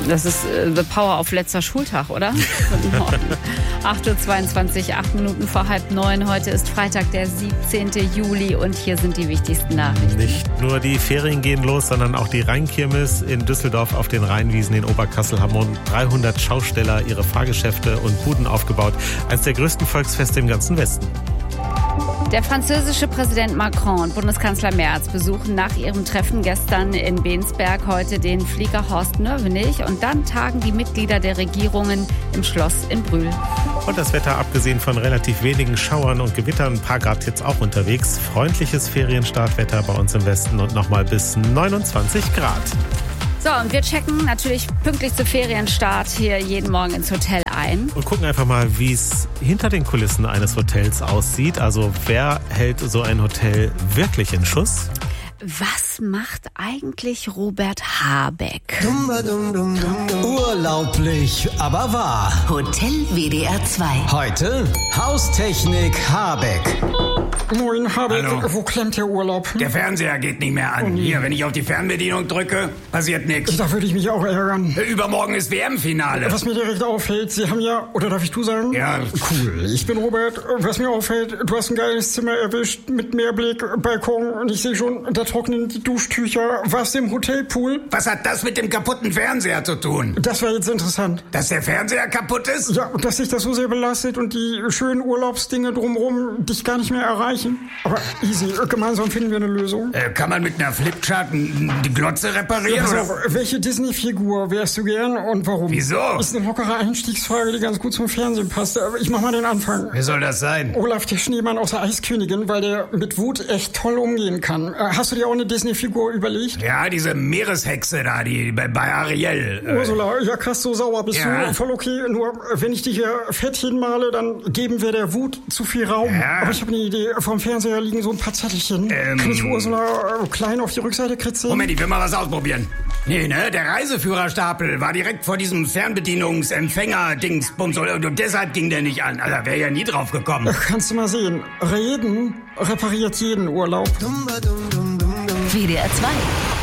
Das ist The Power auf letzter Schultag, oder? Guten Morgen. 8:22 Uhr, 8 Minuten vor 8:30. Heute ist Freitag, der 17. Juli und hier sind die wichtigsten Nachrichten. Nicht nur die Ferien gehen los, sondern auch die Rheinkirmes in Düsseldorf auf den Rheinwiesen in Oberkassel haben rund 300 Schausteller ihre Fahrgeschäfte und Buden aufgebaut. Eines der größten Volksfeste im ganzen Westen. Der französische Präsident Macron und Bundeskanzler Merz besuchen nach ihrem Treffen gestern in Bensberg heute den Flieger Horst Nöwenich und dann tagen die Mitglieder der Regierungen im Schloss in Brühl. Und das Wetter, abgesehen von relativ wenigen Schauern und Gewittern, ein paar Grad jetzt auch unterwegs. Freundliches Ferienstartwetter bei uns im Westen und nochmal bis 29 Grad. So, und wir checken natürlich pünktlich zu Ferienstart hier jeden Morgen ins Hotel ein. Und gucken einfach mal, wie es hinter den Kulissen eines Hotels aussieht. Also wer hält so ein Hotel wirklich in Schuss? Was macht eigentlich Robert Habeck? Urlaublich, aber wahr. Hotel WDR 2. Heute Haustechnik Habeck. Moin, Habeck. Hallo. Wo klemmt der Urlaub? Der Fernseher geht nicht mehr an. Hier, wenn ich auf die Fernbedienung drücke, passiert nichts. Da würde ich mich auch ärgern. Übermorgen ist WM-Finale. Was mir direkt auffällt, Sie haben ja, oder darf ich du sagen? Ja. Cool, ich bin Robert. Was mir auffällt, du hast ein geiles Zimmer erwischt mit Meerblick, Balkon und ich sehe schon, da trocknen die Duschtücher. Warst du im Hotelpool? Was hat das mit dem kaputten Fernseher zu tun? Das wäre jetzt interessant. Dass der Fernseher kaputt ist? Ja, dass sich das so sehr belastet und die schönen Urlaubsdinge drumherum dich gar nicht mehr erreichen. Aber easy, gemeinsam finden wir eine Lösung. Kann man mit einer Flipchart die Glotze reparieren? Ja, also, welche Disney-Figur wärst du gern und warum? Wieso? Ist eine lockere Einstiegsfrage, die ganz gut zum Fernsehen passt. Aber ich mach mal den Anfang. Wer soll das sein? Olaf, der Schneemann aus der Eiskönigin, weil der mit Wut echt toll umgehen kann. Hast du dir auch eine Disney-Figur überlegt? Ja, diese Meereshexe da, die bei Ariel. Ursula, ja krass, so sauer bist du. Voll okay, nur wenn ich dir hier Fettchen male, dann geben wir der Wut zu viel Raum. Ja. Aber ich habe eine Idee. Vom Fernseher liegen so ein paar Zettelchen. Kann ich Ursula klein auf die Rückseite kritzeln? Moment, ich will mal was ausprobieren. Nee, ne? Der Reiseführerstapel war direkt vor diesem Fernbedienungsempfänger-Dingsbums und deshalb ging der nicht an. Also wäre ja nie drauf gekommen. Kannst du mal sehen. Reden repariert jeden Urlaub. WDR 2.